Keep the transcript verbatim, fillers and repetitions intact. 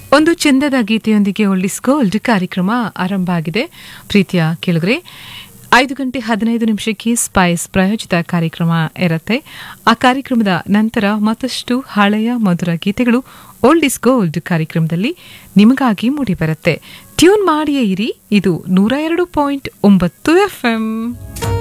ಒಂದು ಚಂದದ ಗೀತೆಯೊಂದಿಗೆ oldies gold ಕಾರ್ಯಕ್ರಮ ಆರಂಭ ಆಗಿದೆ. ಪ್ರೀತಿಯ ಕೇಳುಗರೆ, ಐದು ಗಂಟೆ ಹದಿನೈದು ನಿಮಿಷಕ್ಕೆ ಸ್ಪೈಸ್ ಪ್ರಾಯೋಜಿತ ಕಾರ್ಯಕ್ರಮ ಇರುತ್ತೆ. ಆ ಕಾರ್ಯಕ್ರಮದ ನಂತರ ಮತ್ತಷ್ಟು ಹಳೆಯ ಮಧುರ ಗೀತೆಗಳು ಓಲ್ಡಿಸ್ ಗೋಲ್ಡ್ ಕಾರ್ಯಕ್ರಮದಲ್ಲಿ ನಿಮಗಾಗಿ ಮೂಡಿಬರುತ್ತೆ. ಟ್ಯೂನ್ ಮಾಡಿಯೇ ಇರಿ, ಇದು ನೂರ ಎರಡು ಪಾಯಿಂಟ್ ಒಂಬತ್ತು ಎಫ್ಎಂ.